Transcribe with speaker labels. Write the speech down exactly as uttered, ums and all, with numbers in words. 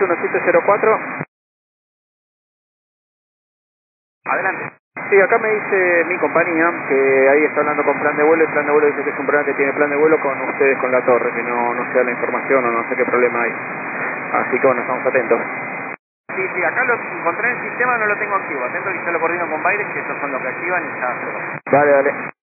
Speaker 1: uno siete cero cuatro.
Speaker 2: Adelante.
Speaker 1: Sí, acá me dice mi compañía que ahí está hablando con plan de vuelo. El plan de vuelo dice que es un programa que tiene plan de vuelo con ustedes, con la torre, que no, no sea la información o no sé qué problema hay. Así que bueno, estamos atentos.
Speaker 2: Sí, sí, acá lo encontré en el sistema, no lo tengo activo. Atento que yo lo coordino con Baires, que esos son los que activan y ya.
Speaker 1: Vale, vale.